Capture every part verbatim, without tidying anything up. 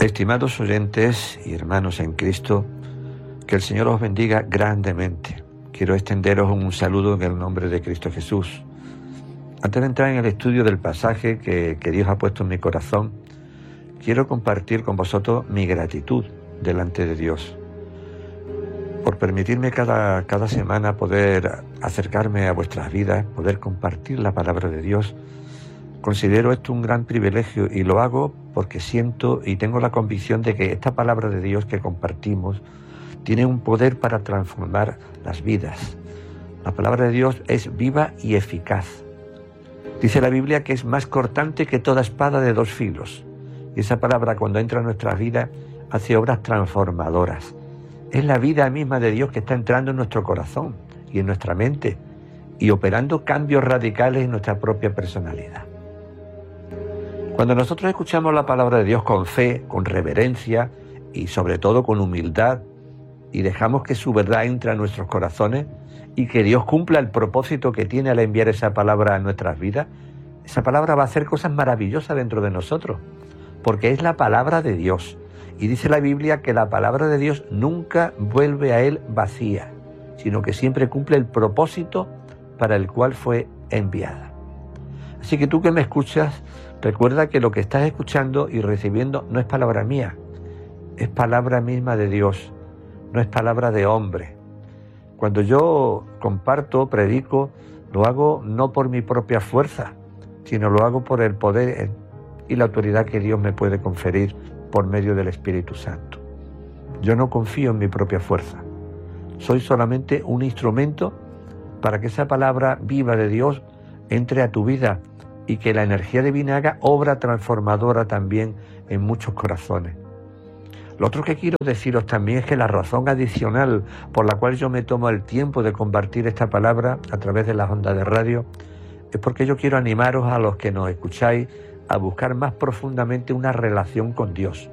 Estimados oyentes y hermanos en Cristo, que el Señor os bendiga grandemente. Quiero extenderos un saludo en el nombre de Cristo Jesús. Antes de entrar en el estudio del pasaje que, que Dios ha puesto en mi corazón, quiero compartir con vosotros mi gratitud delante de Dios por permitirme cada, cada semana poder acercarme a vuestras vidas, poder compartir la palabra de Dios. Considero esto un gran privilegio y lo hago porque siento y tengo la convicción de que esta palabra de Dios que compartimos tiene un poder para transformar las vidas. La palabra de Dios es viva y eficaz. Dice la Biblia que es más cortante que toda espada de dos filos. Y esa palabra, cuando entra en nuestras vidas, hace obras transformadoras. Es la vida misma de Dios que está entrando en nuestro corazón y en nuestra mente y operando cambios radicales en nuestra propia personalidad. Cuando nosotros escuchamos la palabra de Dios con fe, con reverencia y sobre todo con humildad, y dejamos que su verdad entre a nuestros corazones y que Dios cumpla el propósito que tiene al enviar esa palabra a nuestras vidas, esa palabra va a hacer cosas maravillosas dentro de nosotros, porque es la palabra de Dios. Y dice la Biblia que la palabra de Dios nunca vuelve a Él vacía, sino que siempre cumple el propósito para el cual fue enviada. Así que tú que me escuchas, recuerda que lo que estás escuchando y recibiendo no es palabra mía, es palabra misma de Dios, no es palabra de hombre. Cuando yo comparto, predico, lo hago no por mi propia fuerza, sino lo hago por el poder y la autoridad que Dios me puede conferir por medio del Espíritu Santo. Yo no confío en mi propia fuerza, soy solamente un instrumento para que esa palabra viva de Dios entre a tu vida y que la energía divina haga obra transformadora también en muchos corazones. Lo otro que quiero deciros también es que la razón adicional por la cual yo me tomo el tiempo de compartir esta palabra a través de las ondas de radio es porque yo quiero animaros a los que nos escucháis a buscar más profundamente una relación con Dios.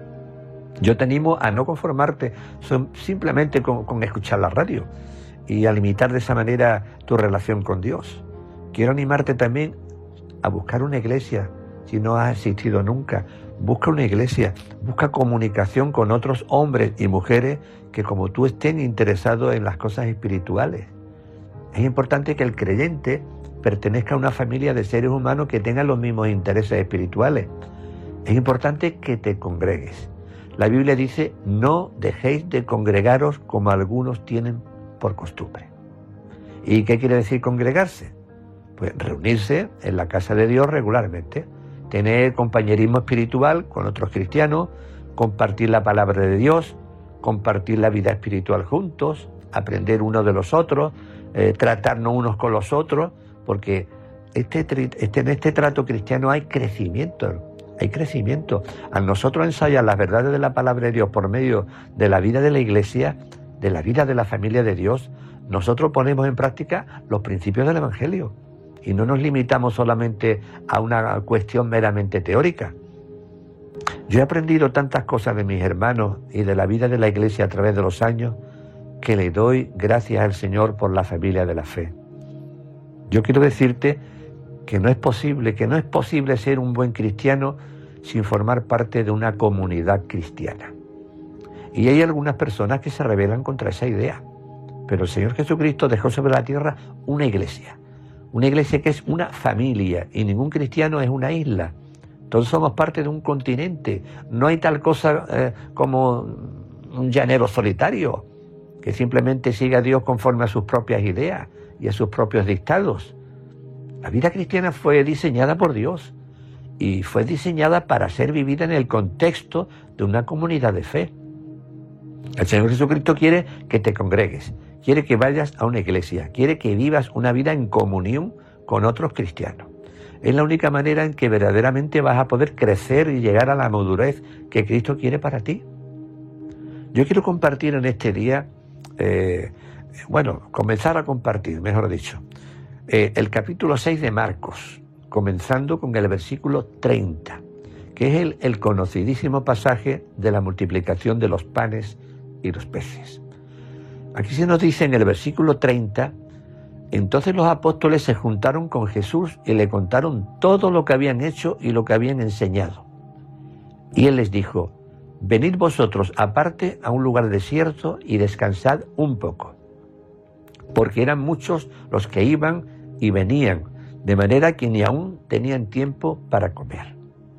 Yo te animo a no conformarte simplemente con, con escuchar la radio y a limitar de esa manera tu relación con Dios. Quiero animarte también a buscar una iglesia, si no has asistido nunca. Busca una iglesia, busca comunicación con otros hombres y mujeres que como tú estén interesados en las cosas espirituales. Es importante que el creyente pertenezca a una familia de seres humanos que tengan los mismos intereses espirituales. Es importante que te congregues. La Biblia dice, no dejéis de congregaros como algunos tienen por costumbre. ¿Y qué quiere decir congregarse? Pues reunirse en la casa de Dios regularmente, tener compañerismo espiritual con otros cristianos, compartir la palabra de Dios, compartir la vida espiritual juntos, aprender unos de los otros, eh, tratarnos unos con los otros, porque este, este, en este trato cristiano hay crecimiento, hay crecimiento. Al nosotros ensayar las verdades de la palabra de Dios por medio de la vida de la iglesia, de la vida de la familia de Dios, nosotros ponemos en práctica los principios del Evangelio y no nos limitamos solamente a una cuestión meramente teórica. Yo he aprendido tantas cosas de mis hermanos y de la vida de la iglesia a través de los años que le doy gracias al Señor por la familia de la fe. Yo quiero decirte que no es posible, que no es posible ser un buen cristiano sin formar parte de una comunidad cristiana. Y hay algunas personas que se rebelan contra esa idea. Pero el Señor Jesucristo dejó sobre la tierra una iglesia. Una iglesia que es una familia y ningún cristiano es una isla. Todos somos parte de un continente. No hay tal cosa eh, como un llanero solitario que simplemente siga a Dios conforme a sus propias ideas y a sus propios dictados. La vida cristiana fue diseñada por Dios y fue diseñada para ser vivida en el contexto de una comunidad de fe. El Señor Jesucristo quiere que te congregues, quiere que vayas a una iglesia, quiere que vivas una vida en comunión con otros cristianos. Es la única manera en que verdaderamente vas a poder crecer y llegar a la madurez que Cristo quiere para ti. Yo quiero compartir en este día, eh, bueno, comenzar a compartir, mejor dicho, eh, el capítulo seis de Marcos, comenzando con el versículo treinta, que es el, el conocidísimo pasaje de la multiplicación de los panes y los peces. Aquí se nos dice en el versículo treinta, entonces los apóstoles se juntaron con Jesús y le contaron todo lo que habían hecho y lo que habían enseñado. Y él les dijo, venid vosotros aparte a un lugar desierto y descansad un poco, porque eran muchos los que iban y venían, de manera que ni aún tenían tiempo para comer.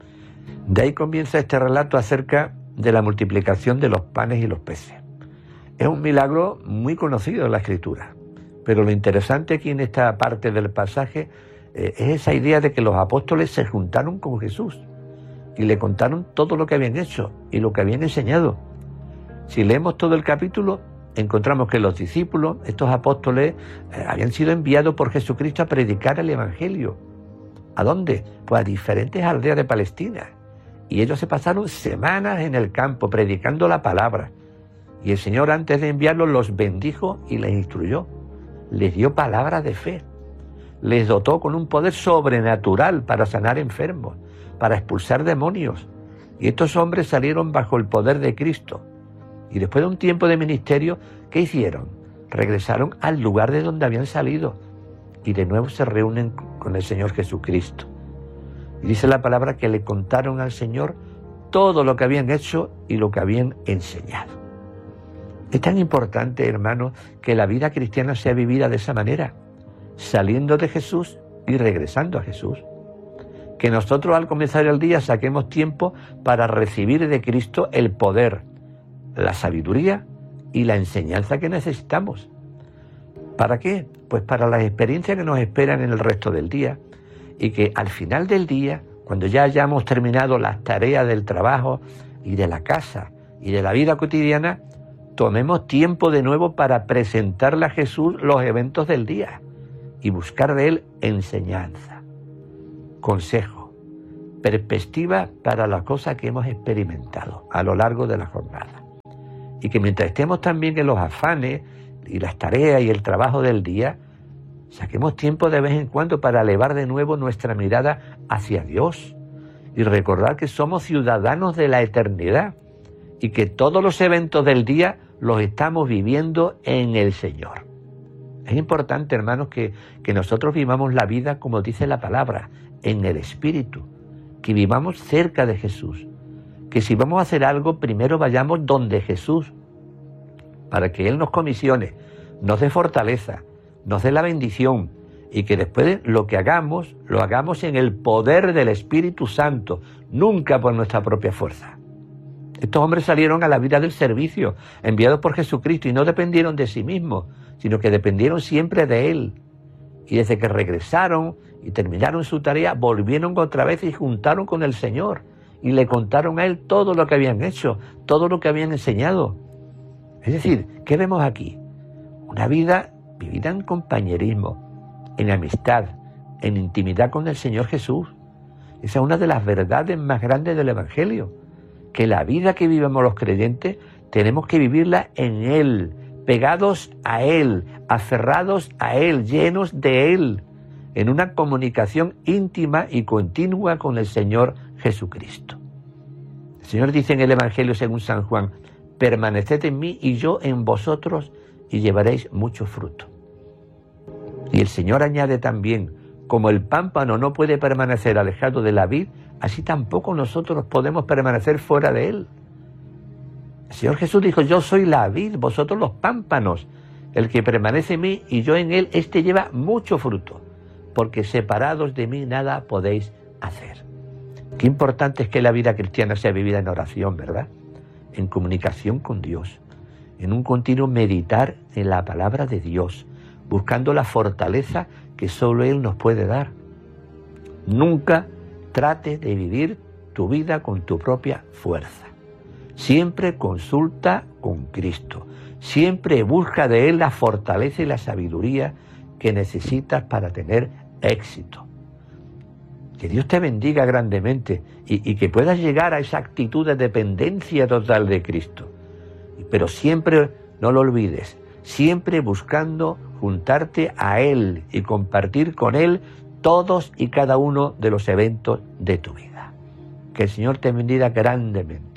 De ahí comienza este relato acerca de la multiplicación de los panes y los peces. Es un milagro muy conocido en la Escritura, pero lo interesante aquí en esta parte del pasaje eh, es esa idea de que los apóstoles se juntaron con Jesús y le contaron todo lo que habían hecho y lo que habían enseñado. Si leemos todo el capítulo, encontramos que los discípulos, estos apóstoles, eh, habían sido enviados por Jesucristo a predicar el Evangelio. ¿A dónde? Pues a diferentes aldeas de Palestina. Y ellos se pasaron semanas en el campo predicando la palabra. Y el Señor, antes de enviarlos, los bendijo y les instruyó. Les dio palabras de fe. Les dotó con un poder sobrenatural para sanar enfermos, para expulsar demonios. Y estos hombres salieron bajo el poder de Cristo. Y después de un tiempo de ministerio, ¿qué hicieron? Regresaron al lugar de donde habían salido. Y de nuevo se reúnen con el Señor Jesucristo. Y dice la palabra que le contaron al Señor todo lo que habían hecho y lo que habían enseñado. Es tan importante, hermanos, que la vida cristiana sea vivida de esa manera, saliendo de Jesús y regresando a Jesús. Que nosotros al comenzar el día saquemos tiempo para recibir de Cristo el poder, la sabiduría y la enseñanza que necesitamos. ¿Para qué? Pues para las experiencias que nos esperan en el resto del día, y que al final del día, cuando ya hayamos terminado las tareas del trabajo y de la casa y de la vida cotidiana, tomemos tiempo de nuevo para presentarle a Jesús los eventos del día y buscar de Él enseñanza, consejo, perspectiva para las cosas que hemos experimentado a lo largo de la jornada. Y que mientras estemos también en los afanes y las tareas y el trabajo del día, saquemos tiempo de vez en cuando para elevar de nuevo nuestra mirada hacia Dios y recordar que somos ciudadanos de la eternidad y que todos los eventos del día los estamos viviendo en el Señor. Es importante, hermanos, que, que nosotros vivamos la vida como dice la palabra, en el Espíritu, que vivamos cerca de Jesús, que si vamos a hacer algo, primero vayamos donde Jesús, para que Él nos comisione, nos dé fortaleza, nos dé la bendición, y que después lo que hagamos, lo hagamos en el poder del Espíritu Santo, nunca por nuestra propia fuerza. Estos hombres salieron a la vida del servicio, enviados por Jesucristo, y no dependieron de sí mismos, sino que dependieron siempre de Él. Y desde que regresaron y terminaron su tarea, volvieron otra vez y juntaron con el Señor, y le contaron a Él todo lo que habían hecho, todo lo que habían enseñado. Es decir, ¿qué vemos aquí? Una vida vivida en compañerismo, en amistad, en intimidad con el Señor Jesús. Esa es una de las verdades más grandes del Evangelio, que la vida que vivimos los creyentes tenemos que vivirla en Él, pegados a Él, aferrados a Él, llenos de Él, en una comunicación íntima y continua con el Señor Jesucristo. El Señor dice en el Evangelio según San Juan, permaneced en mí y yo en vosotros y llevaréis mucho fruto. Y el Señor añade también, como el pámpano no puede permanecer alejado de la vid, así tampoco nosotros podemos permanecer fuera de Él. El Señor Jesús dijo, yo soy la vid, vosotros los pámpanos. El que permanece en mí y yo en Él, éste lleva mucho fruto, porque separados de mí nada podéis hacer. Qué importante es que la vida cristiana sea vivida en oración, ¿verdad? En comunicación con Dios, en un continuo meditar en la palabra de Dios, buscando la fortaleza que solo Él nos puede dar. Nunca trate de vivir tu vida con tu propia fuerza. Siempre consulta con Cristo. Siempre busca de Él la fortaleza y la sabiduría que necesitas para tener éxito. Que Dios te bendiga grandemente y, y que puedas llegar a esa actitud de dependencia total de Cristo. Pero siempre, no lo olvides, siempre buscando juntarte a Él y compartir con Él todos y cada uno de los eventos de tu vida. Que el Señor te bendiga grandemente.